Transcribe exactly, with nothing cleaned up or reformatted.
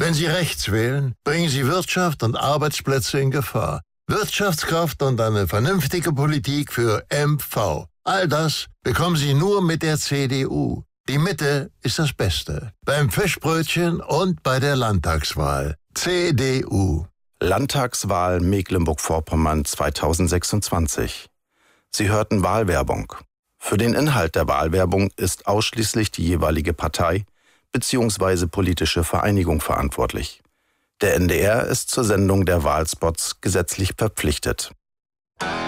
Wenn Sie rechts wählen, bringen Sie Wirtschaft und Arbeitsplätze in Gefahr. Wirtschaftskraft und eine vernünftige Politik für M V. All das bekommen Sie nur mit der C D U. Die Mitte ist das Beste. Beim Fischbrötchen und bei der Landtagswahl. C D U. Landtagswahl Mecklenburg-Vorpommern zweitausendsechsundzwanzig. Sie hörten Wahlwerbung. Für den Inhalt der Wahlwerbung ist ausschließlich die jeweilige Partei bzw. politische Vereinigung verantwortlich. Der N D R ist zur Sendung der Wahlspots gesetzlich verpflichtet.